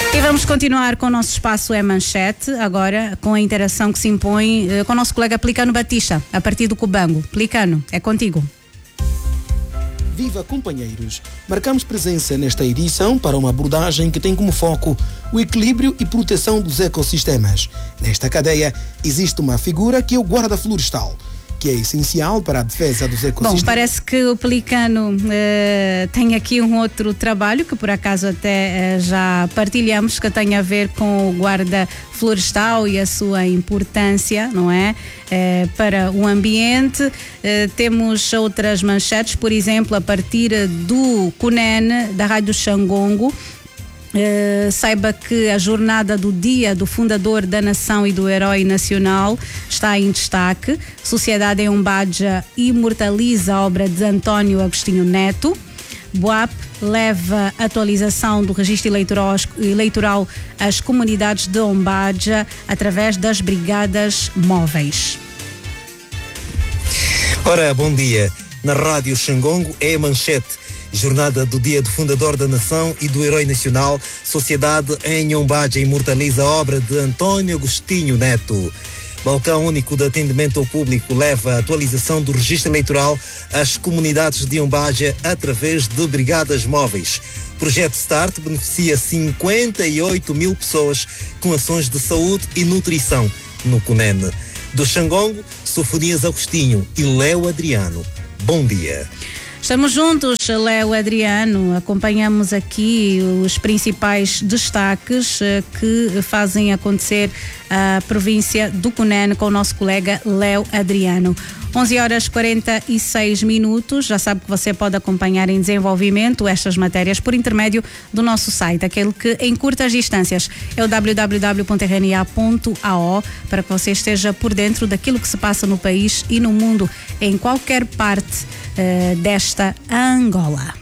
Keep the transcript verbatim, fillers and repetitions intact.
E vamos continuar com o nosso espaço É Manchete, agora com a interação que se impõe uh, com o nosso colega Plicano Batista, a partir do Cubango. Plicano, é contigo. Viva, companheiros! Marcamos presença nesta edição para uma abordagem que tem como foco o equilíbrio e proteção dos ecossistemas. Nesta cadeia existe uma figura que é o guarda florestal, que é essencial para a defesa dos ecossistemas. Bom, parece que o Pelicano uh, tem aqui um outro trabalho que por acaso até uh, já partilhamos, que tem a ver com o guarda florestal e a sua importância, não é? Uh, para o ambiente. Uh, temos outras manchetes, por exemplo, a partir do CUNEN, da Rádio Xangongo. Uh, saiba que a jornada do Dia do Fundador da Nação e do Herói Nacional está em destaque. Sociedade em Umbaja imortaliza a obra de António Agostinho Neto. Boap leva atualização do registro eleitoral, eleitoral às comunidades de Umbaja através das brigadas móveis. Ora, bom dia. Na Rádio Xangongo é a manchete. Jornada do Dia do Fundador da Nação e do Herói Nacional, Sociedade em Umbaja imortaliza a obra de António Agostinho Neto. Balcão único de atendimento ao público leva a atualização do registro eleitoral às comunidades de Umbaja através de brigadas móveis. Projeto START beneficia cinquenta e oito mil pessoas com ações de saúde e nutrição no CUNEN. Do Xangongo, Sofonias Agostinho e Léo Adriano. Bom dia. Estamos juntos, Léo Adriano, acompanhamos aqui os principais destaques que fazem acontecer a província do CUNEN com o nosso colega Léo Adriano. onze horas e quarenta e seis minutos, já sabe que você pode acompanhar em desenvolvimento estas matérias por intermédio do nosso site, aquele que em curtas distâncias é o w w w ponto r n a ponto a o, para que você esteja por dentro daquilo que se passa no país e no mundo, em qualquer parte uh, desta Angola.